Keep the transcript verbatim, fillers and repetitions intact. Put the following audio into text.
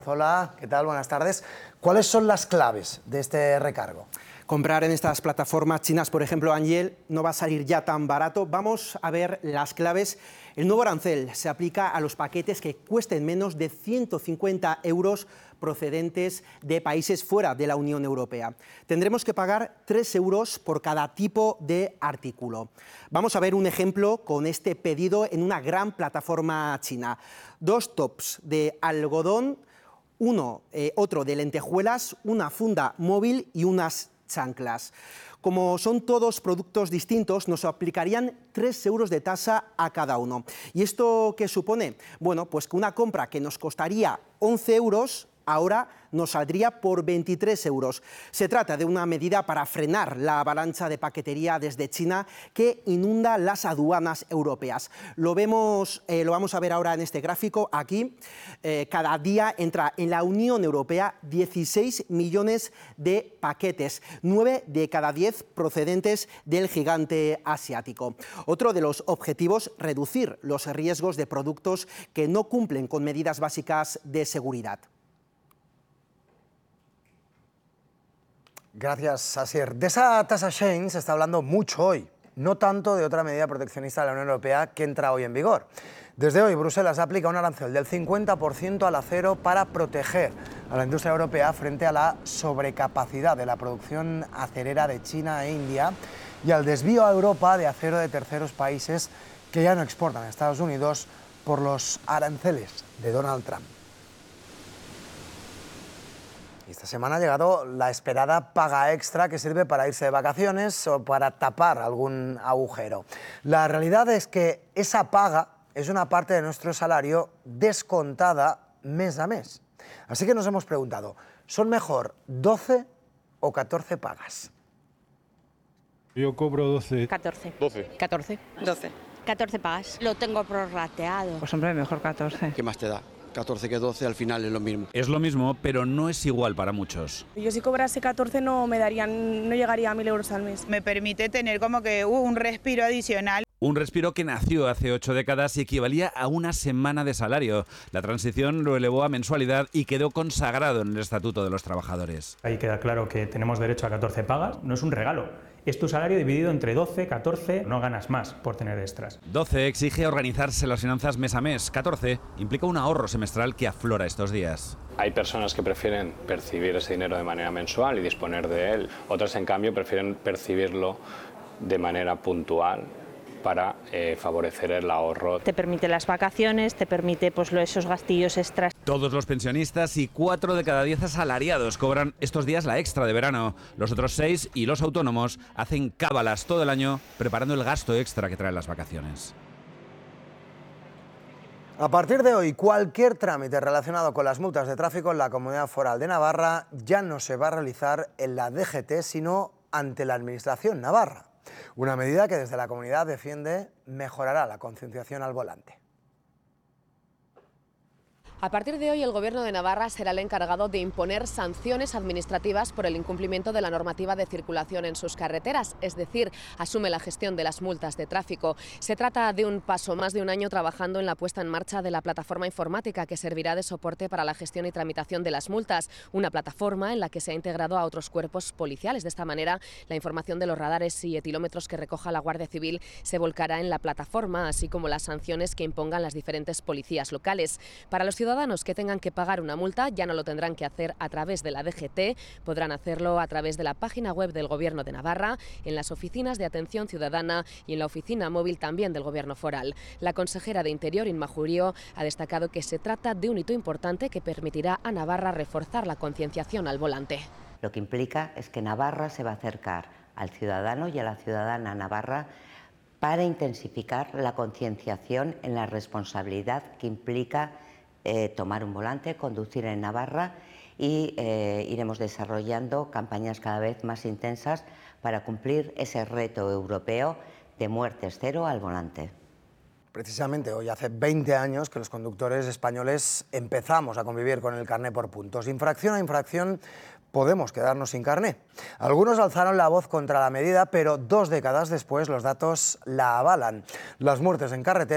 Hola, ¿qué tal? Buenas tardes. ¿Cuáles son las claves de este recargo? Comprar en estas plataformas chinas, por ejemplo, Ángel, no va a salir ya tan barato. Vamos a ver las claves. El nuevo arancel se aplica a los paquetes que cuesten menos de ciento cincuenta euros procedentes de países fuera de la Unión Europea. Tendremos que pagar tres euros por cada tipo de artículo. Vamos a ver un ejemplo con este pedido en una gran plataforma china. Dos tops de algodón, uno, eh, otro de lentejuelas, una funda móvil y unas chanclas. Como son todos productos distintos, nos aplicarían tres euros de tasa a cada uno. ¿Y esto qué supone? Bueno, pues que una compra que nos costaría once euros, ahora nos saldría por veintitrés euros. Se trata de una medida para frenar la avalancha de paquetería desde China que inunda las aduanas europeas. Lo vemos, eh, lo vamos a ver ahora en este gráfico. Aquí, eh, cada día entra en la Unión Europea dieciséis millones de paquetes, nueve de cada diez procedentes del gigante asiático. Otro de los objetivos, reducir los riesgos de productos que no cumplen con medidas básicas de seguridad. Gracias, Asier. De esa tasa Shein se está hablando mucho hoy, no tanto de otra medida proteccionista de la Unión Europea que entra hoy en vigor. Desde hoy, Bruselas aplica un arancel del cincuenta por ciento al acero para proteger a la industria europea frente a la sobrecapacidad de la producción acerera de China e India y al desvío a Europa de acero de terceros países que ya no exportan a Estados Unidos por los aranceles de Donald Trump. Esta semana ha llegado la esperada paga extra que sirve para irse de vacaciones o para tapar algún agujero. La realidad es que esa paga es una parte de nuestro salario descontada mes a mes. Así que nos hemos preguntado, ¿son mejor doce o catorce pagas? Yo cobro doce. catorce. doce. catorce. doce. catorce pagas. Lo tengo prorrateado. Pues hombre, mejor catorce. ¿Qué más te da? catorce que doce, al final es lo mismo. Es lo mismo, pero no es igual para muchos. Yo si cobrase catorce no me darían, no llegaría a mil euros al mes. Me permite tener como que uh, un respiro adicional. Un respiro que nació hace ocho décadas y equivalía a una semana de salario. La transición lo elevó a mensualidad y quedó consagrado en el Estatuto de los Trabajadores. Ahí queda claro que tenemos derecho a catorce pagas, no es un regalo. Es tu salario dividido entre doce, catorce, no ganas más por tener extras. doce exige organizarse las finanzas mes a mes. catorce implica un ahorro semestral que aflora estos días. Hay personas que prefieren percibir ese dinero de manera mensual y disponer de él. Otras, en cambio, prefieren percibirlo de manera puntual para eh, favorecer el ahorro. Te permite las vacaciones, te permite pues, esos gastillos extras. Todos los pensionistas y cuatro de cada diez asalariados cobran estos días la extra de verano. Los otros seis y los autónomos hacen cábalas todo el año preparando el gasto extra que traen las vacaciones. A partir de hoy, cualquier trámite relacionado con las multas de tráfico en la Comunidad Foral de Navarra ya no se va a realizar en la D G T, sino ante la Administración navarra. Una medida que desde la comunidad defiende mejorará la concienciación al volante. A partir de hoy, el Gobierno de Navarra será el encargado de imponer sanciones administrativas por el incumplimiento de la normativa de circulación en sus carreteras, es decir, asume la gestión de las multas de tráfico. Se trata de un paso más de un año trabajando en la puesta en marcha de la plataforma informática que servirá de soporte para la gestión y tramitación de las multas, una plataforma en la que se ha integrado a otros cuerpos policiales. De esta manera, la información de los radares y etilómetros que recoja la Guardia Civil se volcará en la plataforma, así como las sanciones que impongan las diferentes policías locales. Para los ciudadanos ciudadanos que tengan que pagar una multa ya no lo tendrán que hacer a través de la D G T, podrán hacerlo a través de la página web del Gobierno de Navarra, en las oficinas de atención ciudadana y en la oficina móvil también del Gobierno foral. La consejera de Interior, Inma Jurío, ha destacado que se trata de un hito importante que permitirá a Navarra reforzar la concienciación al volante. Lo que implica es que Navarra se va a acercar al ciudadano y a la ciudadana navarra para intensificar la concienciación en la responsabilidad que implica eh, tomar un volante, conducir en Navarra y eh, iremos desarrollando campañas cada vez más intensas para cumplir ese reto europeo de muertes cero al volante. Precisamente hoy hace veinte años que los conductores españoles empezamos a convivir con el carné por puntos. Infracción a infracción podemos quedarnos sin carné. Algunos alzaron la voz contra la medida, pero dos décadas después los datos la avalan. Las muertes en carretera